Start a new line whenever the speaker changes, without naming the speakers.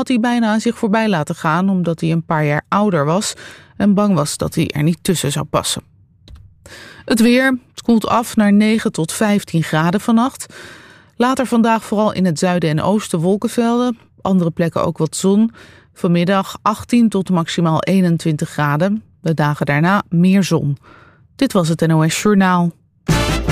had hij bijna aan zich voorbij laten gaan omdat hij een paar jaar ouder was en bang was dat hij er niet tussen zou passen. Het weer, het koelt af naar 9 tot 15 graden vannacht. Later vandaag vooral in het zuiden en oosten wolkenvelden, andere plekken ook wat zon. Vanmiddag 18 tot maximaal 21 graden. De dagen daarna meer zon. Dit was het NOS Journaal.